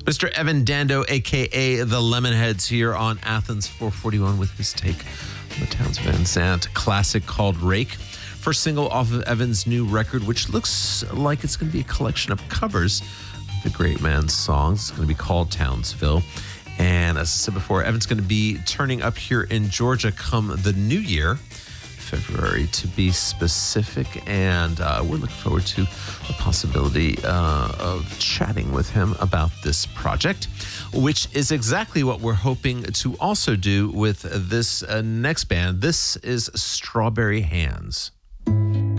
Mr. Evan Dando, a.k.a. The Lemonheads, here on Athens 441 with his take on the Townes Van Sant classic called Rake. First single off of Evan's new record, which looks like it's going to be a collection of covers of the great man's songs. It's going to be called Townsville. And as I said before, Evan's going to be turning up here in Georgia come the new year, February to be specific, and we're looking forward to the possibility of chatting with him about this project, which is exactly what we're hoping to also do with this next band. This is Strawberry Hands.